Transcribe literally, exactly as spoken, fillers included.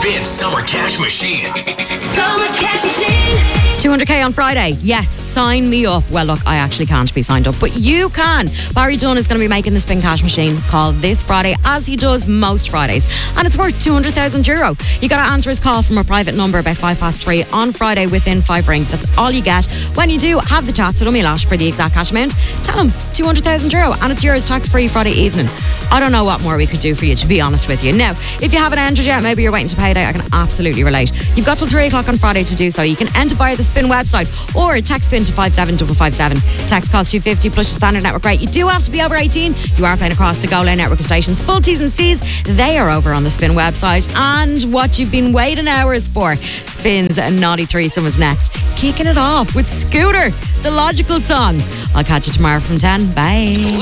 Spin Summer Cash Machine. Summer Cash Machine. two hundred k on Friday. Yes, sign me up. Well, look, I actually can't be signed up, but you can. Barry Dunn is going to be making the Spin Cash Machine call this Friday, as he does most Fridays. And it's worth two hundred thousand euro. You got to answer his call from a private number about five past three on Friday within five rings. That's all you get. When you do, have the chat to Dummy Lash for the exact cash amount. Tell him two hundred thousand euro and it's yours tax-free Friday evening. I don't know what more we could do for you, to be honest with you. Now, if you haven't entered yet, maybe you're waiting to payday, I can absolutely relate. You've got till three o'clock on Friday to do so. You can enter via the Spin website or text Spin to five seven five five seven. Text costs you fifty plus your standard network rate. You do have to be over eighteen. You are playing across the Go Loud network of stations. Full T's and C's, they are over on the Spin website. And what you've been waiting hours for, Spin's Naughty Threesome is next. Kicking it off with Scooter, the Logical Song. I'll catch you tomorrow from ten. Bye.